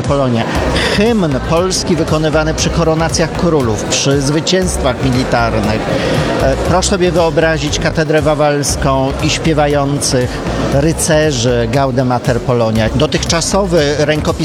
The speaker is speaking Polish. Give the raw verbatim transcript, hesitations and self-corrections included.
Polonia. Hymn polski wykonywany przy koronacjach królów, przy zwycięstwach militarnych. Proszę sobie wyobrazić katedrę wawelską i śpiewających rycerzy Gaude Mater Polonia. Dotychczasowy rękopis